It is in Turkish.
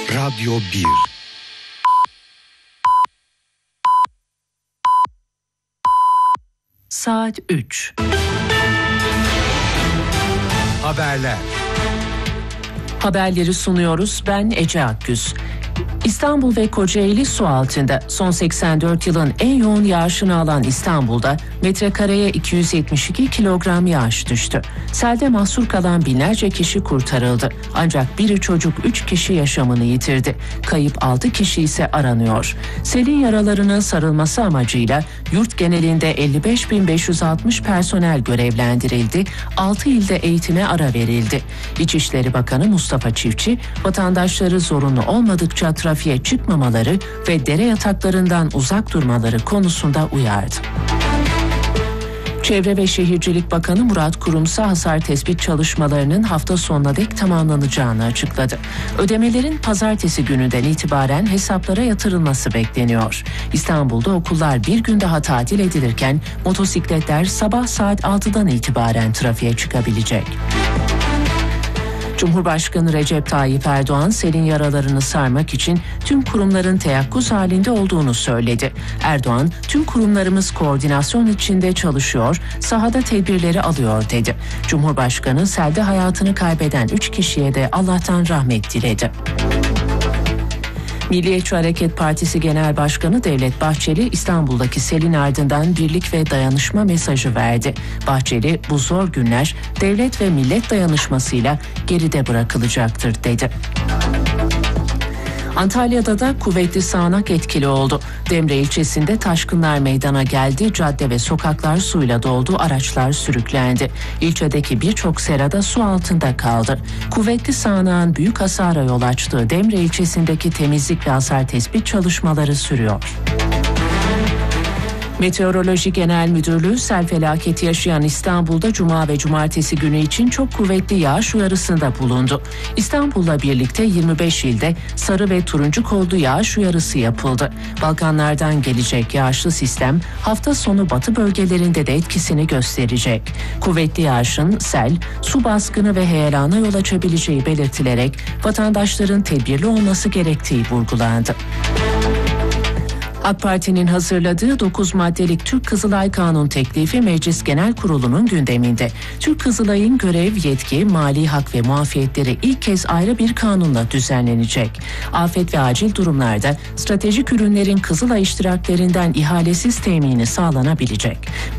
Radyo 1. Saat 3. Haberler. Haberleri sunuyoruz. Ben Ece Akgüz. İstanbul ve Kocaeli su altında. Son 84 yılın en yoğun yağışını alan İstanbul'da metrekareye 272 kilogram yağış düştü. Selde mahsur kalan binlerce kişi kurtarıldı. Ancak biri çocuk 3 kişi yaşamını yitirdi. Kayıp 6 kişi ise aranıyor. Selin yaralarının sarılması amacıyla yurt genelinde 55.560 personel görevlendirildi. 6 ilde eğitime ara verildi. İçişleri Bakanı Mustafa Çiftçi, vatandaşları zorunlu olmadıkça trafiğe çıkmamaları ve dere yataklarından uzak durmaları konusunda uyardı. Çevre ve Şehircilik Bakanı Murat Kurumsa hasar tespit çalışmalarının hafta sonuna dek tamamlanacağını açıkladı. Ödemelerin pazartesi gününden itibaren hesaplara yatırılması bekleniyor. İstanbul'da okullar bir gün daha tatil edilirken motosikletler sabah saat 6'dan itibaren trafiğe çıkabilecek. Cumhurbaşkanı Recep Tayyip Erdoğan, selin yaralarını sarmak için tüm kurumların teyakkuz halinde olduğunu söyledi. Erdoğan, tüm kurumlarımız koordinasyon içinde çalışıyor, sahada tedbirleri alıyor dedi. Cumhurbaşkanı, selde hayatını kaybeden 3 kişiye de Allah'tan rahmet diledi. Milliyetçi Hareket Partisi Genel Başkanı Devlet Bahçeli, İstanbul'daki selin ardından birlik ve dayanışma mesajı verdi. Bahçeli, bu zor günler devlet ve millet dayanışmasıyla geride bırakılacaktır dedi. Antalya'da da kuvvetli sağanak etkili oldu. Demre ilçesinde taşkınlar meydana geldi, cadde ve sokaklar suyla doldu, araçlar sürüklendi. İlçedeki birçok serada su altında kaldı. Kuvvetli sağanağın büyük hasara yol açtığı Demre ilçesindeki temizlik ve hasar tespit çalışmaları sürüyor. Meteoroloji Genel Müdürlüğü sel felaketi yaşayan İstanbul'da Cuma ve Cumartesi günü için çok kuvvetli yağış uyarısında bulundu. İstanbul'la birlikte 25 ilde sarı ve turuncu kodlu yağış uyarısı yapıldı. Balkanlardan gelecek yağışlı sistem hafta sonu batı bölgelerinde de etkisini gösterecek. Kuvvetli yağışın sel, su baskını ve heyelana yol açabileceği belirtilerek vatandaşların tedbirli olması gerektiği vurgulandı. AK Parti'nin hazırladığı 9 maddelik Türk Kızılay Kanun teklifi Meclis Genel Kurulu'nun gündeminde. Türk Kızılay'ın görev, yetki, mali hak ve muafiyetleri ilk kez ayrı bir kanunla düzenlenecek. Afet ve acil durumlarda stratejik ürünlerin Kızılay iştiraklerinden ihalesiz temini sağlanabilecek.